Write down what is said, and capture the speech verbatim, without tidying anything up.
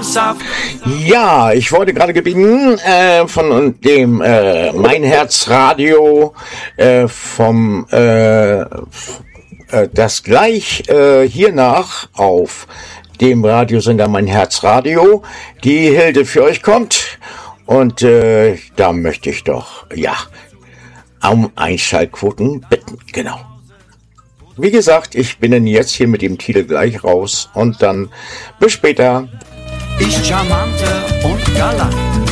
Orangensaft. Ja, ich wurde gerade gebeten äh, von dem äh, Mein Herz Radio äh, vom äh, f- äh, das gleich äh, hiernach auf dem Radiosender Mein Herz Radio die Hilde für euch kommt und äh, da möchte ich doch ja um Einschaltquoten bitten, genau. Wie gesagt, ich bin dann jetzt hier mit dem Titel gleich raus und dann bis später. Ist charmanter und galant.